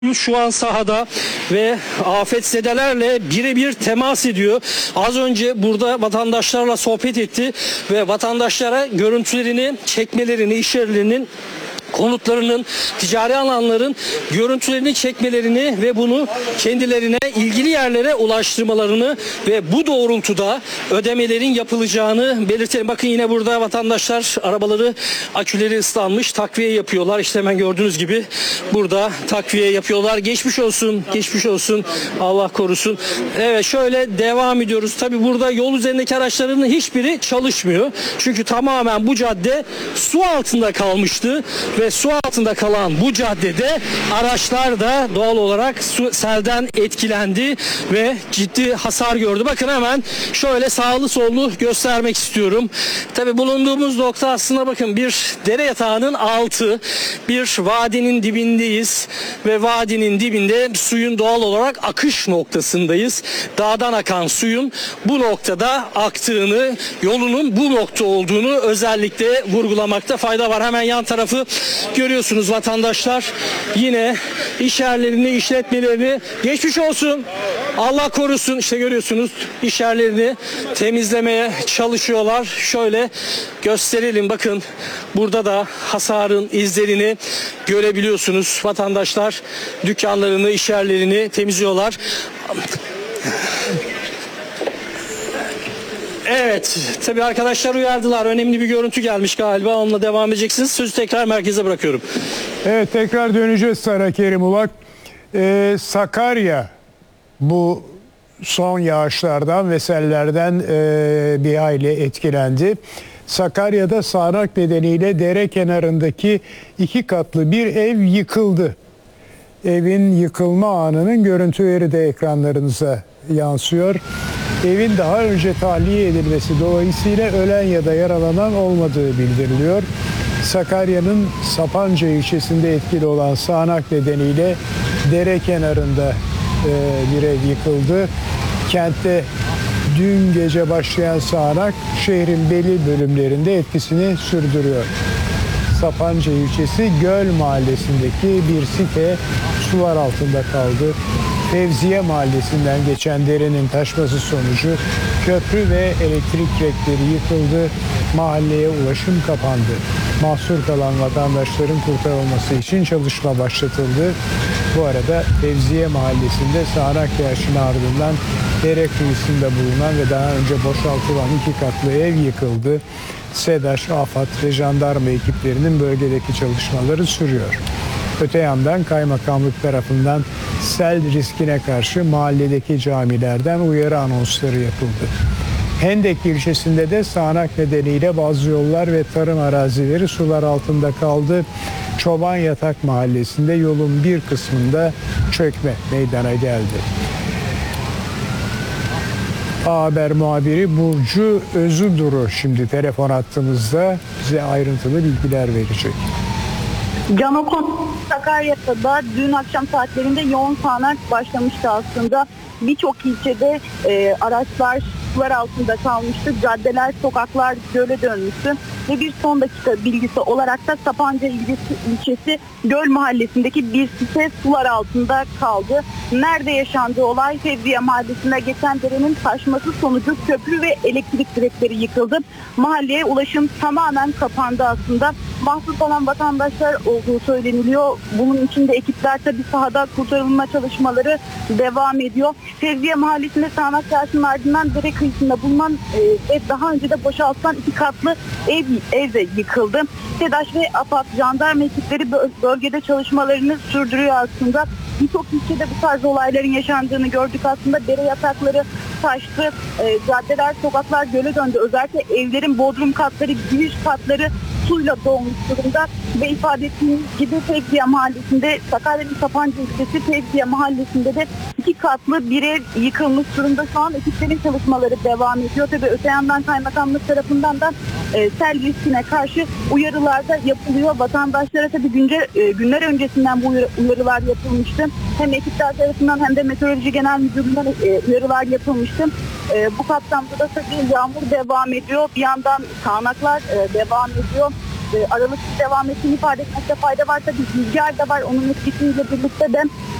Şu an sahada ve afetzedelerle birebir temas ediyor. Az önce burada vatandaşlarla sohbet etti ve vatandaşlara görüntülerini çekmelerini, iş yerlerinin, konutlarının, ticari alanların görüntülerini çekmelerini ve bunu kendilerine ilgili yerlere ulaştırmalarını ve bu doğrultuda ödemelerin yapılacağını belirtelim. Bakın yine burada vatandaşlar arabaları, aküleri ıslanmış, takviye yapıyorlar. İşte hemen gördüğünüz gibi burada takviye yapıyorlar. Geçmiş olsun, geçmiş olsun. Allah korusun. Evet, şöyle devam ediyoruz. Tabi burada yol üzerindeki araçların hiçbiri çalışmıyor. Çünkü tamamen bu cadde su altında kalmıştı ve su altında kalan bu caddede araçlar da doğal olarak selden etkilendi ve ciddi hasar gördü. Bakın hemen şöyle sağlı sollu göstermek istiyorum. Tabi bulunduğumuz nokta aslında bakın bir dere yatağının altı, bir vadinin dibindeyiz ve vadinin dibinde suyun doğal olarak akış noktasındayız. Dağdan akan suyun bu noktada aktığını, yolunun bu nokta olduğunu özellikle vurgulamakta fayda var. Hemen yan tarafı görüyorsunuz vatandaşlar. Yine iş yerlerini, işletmelerini geçmiş olsun, Allah korusun, işte görüyorsunuz iş yerlerini temizlemeye çalışıyorlar. Şöyle gösterelim, bakın burada da hasarın izlerini görebiliyorsunuz. Vatandaşlar dükkanlarını, iş yerlerini temizliyorlar. Evet, tabii arkadaşlar uyardılar. Önemli bir görüntü gelmiş galiba. Onunla devam edeceksiniz. Sözü tekrar merkeze bırakıyorum. Evet, tekrar döneceğiz Sara Kerim Ulak. Sakarya bu son yağışlardan ve sellerden bir hayli etkilendi. Sakarya'da sağanak nedeniyle dere kenarındaki 2 katlı bir ev yıkıldı. Evin yıkılma anının görüntüleri de ekranlarınıza yansıyor. Evin daha önce tahliye edilmesi dolayısıyla ölen ya da yaralanan olmadığı bildiriliyor. Sakarya'nın Sapanca ilçesinde etkili olan sağanak nedeniyle dere kenarında bir ev yıkıldı. Kentte dün gece başlayan sağanak şehrin belli bölümlerinde etkisini sürdürüyor. Sapanca ilçesi Göl mahallesindeki bir site sular altında kaldı. Fevziye mahallesinden geçen derenin taşması sonucu köprü ve elektrik direkleri yıkıldı. Mahalleye ulaşım kapandı. Mahsur kalan vatandaşların kurtarılması için çalışma başlatıldı. Bu arada Fevziye mahallesinde sağanak yağışın ardından dere kıyısında bulunan ve daha önce boşaltılan 2 katlı ev yıkıldı. SEDAŞ, AFAD ve jandarma ekiplerinin bölgedeki çalışmaları sürüyor. Öte yandan kaymakamlık tarafından sel riskine karşı mahalledeki camilerden uyarı anonsları yapıldı. Hendek ilçesinde de sağanak nedeniyle bazı yollar ve tarım arazileri sular altında kaldı. Çoban Yatak mahallesinde yolun bir kısmında çökme meydana geldi. A Haber muhabiri Burcu Özüduru şimdi telefon hattımızda bize ayrıntılı bilgiler verecek. Can Okon Sakarya'da da dün akşam saatlerinde yoğun sağanak başlamıştı aslında. Birçok ilçede araçlar sular altında kalmıştı. Caddeler, sokaklar göle dönmüştü. Ve bir son dakika bilgisi olarak da Sapanca ilçesi Göl mahallesindeki bir site sular altında kaldı. Nerede yaşandığı olay? Fevziye mahallesinde geçen derenin taşması sonucu köprü ve elektrik direkleri yıkıldı. Mahalleye ulaşım tamamen kapandı aslında. Mahsur olan vatandaşlar olduğu söyleniliyor. Bunun için de ekipler tabii sahada kurtarılma çalışmaları devam ediyor. Fevziye mahallesinde sağanak yağışın ardından dere kıyısında bulunan ve daha önce de boşaltılan 2 katlı ev de yıkıldı. SEDAŞ ve AFAD jandarma ekipleri bölgede çalışmalarını sürdürüyor aslında. Birçok ilçede bu tarz olayların yaşandığını gördük aslında. Dere yatakları taştı, caddeler, sokaklar göle döndü. Özellikle evlerin bodrum katları, giriş katları suyla dolmuş durumda ve ifade ettiğimiz gibi Fevziye mahallesinde, Sakarya'nın Sapanca ilçesi Fevziye mahallesinde de 2 katlı bir ev yıkılmış durumda. Şu an ekiplerin çalışmaları devam ediyor. Tabii öte yandan kaymakamlık tarafından da sel riskine karşı uyarılar da yapılıyor. Vatandaşlara tabii günler öncesinden bu uyarılar yapılmıştı. Hem ekipler tarafından hem de Meteoroloji Genel Müdürlüğü'nden uyarılar yapılmıştı. Bu kapsamda da tabii yağmur devam ediyor. Bir yandan sağanaklar devam ediyor. aralıksız devam ettiğini ifade etmekte fayda var. Tabii rüzgar da var. Onun etkisiyle birlikte de